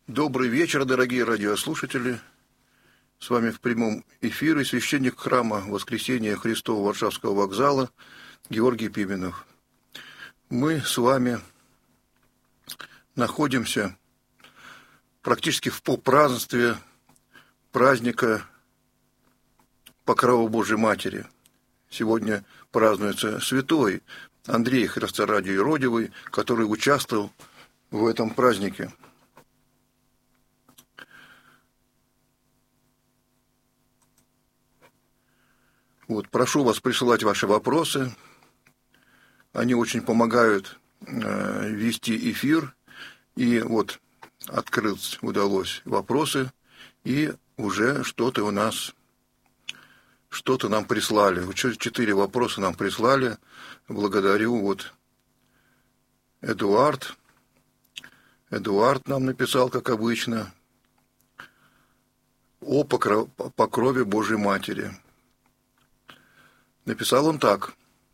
Добрый вечер, дорогие радиослушатели. С вами в прямом эфире священник храма Воскресения Христова Варшавского вокзала Георгий Пименов. Мы с вами находимся практически в празднестве праздника Покрова Божией Матери. Сегодня празднуется святой Андрей Христорадий-Юродивый, который участвовал в этом празднике. Прошу вас присылать ваши вопросы. Они очень помогают вести эфир. И открыть удалось вопросы, и уже что-то нам прислали. 4 вопроса нам прислали. Благодарю. Эдуард. Эдуард нам написал, как обычно, о покрове Божьей Матери. Написал он так.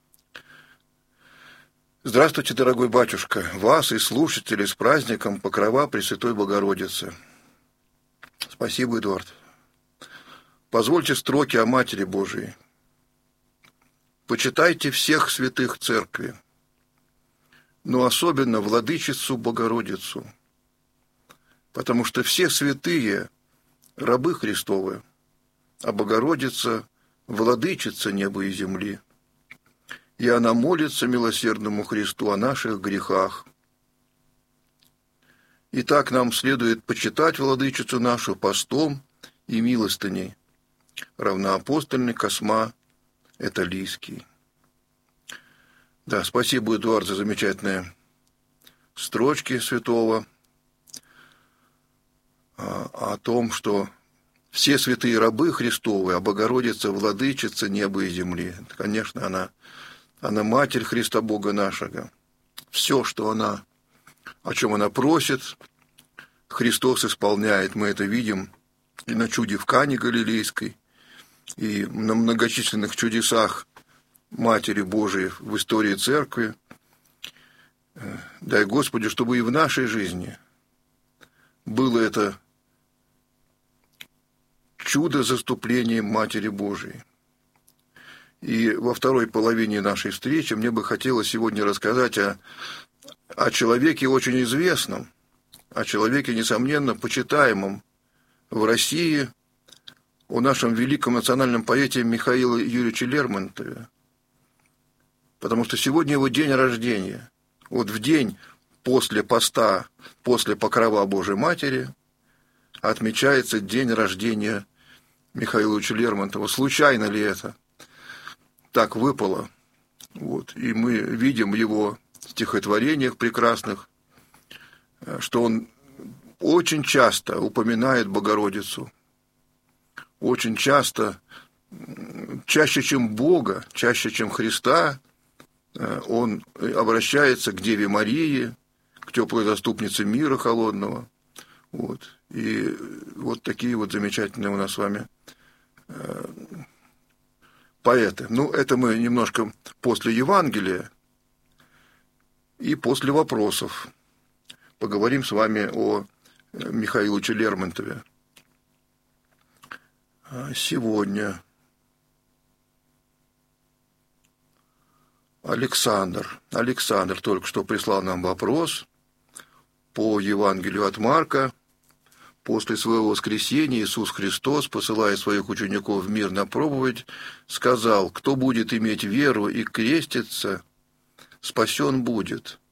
Здравствуйте, дорогой батюшка, вас и слушателей с праздником Покрова Пресвятой Богородицы. Спасибо, Эдуард. Позвольте строки о Матери Божией. Почитайте всех святых церкви, но особенно Владычицу Богородицу, потому что все святые – рабы Христовы, а Богородица – Владычица неба и земли, и она молится милосердному Христу о наших грехах. Итак, нам следует почитать Владычицу нашу постом и милостыней. Равноапостольный Косма Эталийский. Да, спасибо, Эдуард, за замечательные строчки святого о том, что все святые рабы Христовы, а Богородица, Владычица неба и земли. Конечно, она Матерь Христа Бога нашего. Все, о чем она просит, Христос исполняет. Мы это видим и на чуде в Кане Галилейской, и на многочисленных чудесах Матери Божией в истории Церкви. Дай Господи, чтобы и в нашей жизни было это чудо заступления Матери Божией. И во второй половине нашей встречи мне бы хотелось сегодня рассказать о человеке очень известном, о человеке, несомненно, почитаемом в России, о нашем великом национальном поэте Михаиле Юрьевиче Лермонтове. Потому что сегодня его день рождения. В день после поста, после Покрова Божией Матери, отмечается день рождения Михаила Ильича Лермонтова. Случайно ли это? Так выпало. И мы видим в его стихотворениях прекрасных, что он очень часто упоминает Богородицу. Очень часто, чаще, чем Бога, чаще, чем Христа, он обращается к Деве Марии, к теплой заступнице мира холодного. И такие замечательные у нас с вами поэты. Это мы немножко после Евангелия и после вопросов поговорим с вами о Михаиле Ильиче Лермонтове. Сегодня Александр только что прислал нам вопрос по Евангелию от Марка. После своего воскресения Иисус Христос, посылая своих учеников в мир на проповедь, сказал: «Кто будет иметь веру и креститься, спасен будет».